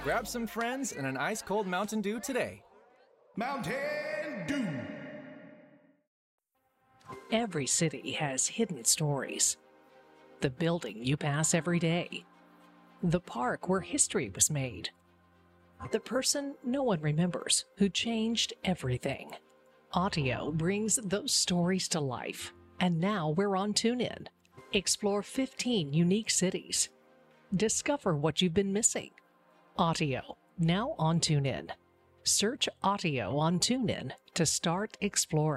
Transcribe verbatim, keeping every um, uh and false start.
Grab some friends and an ice-cold Mountain Dew today. Mountain Dew. Every city has hidden stories. The building you pass every day. The park where history was made. The person no one remembers who changed everything. Audio brings those stories to life. And now we're on TuneIn. Explore fifteen unique cities. Discover what you've been missing. Audio, now on TuneIn. Search Audio on TuneIn to start exploring.